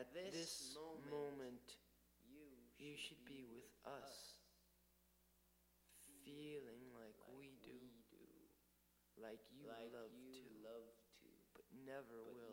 At this moment, you should be with us, feeling like we do, like you love to, but never will.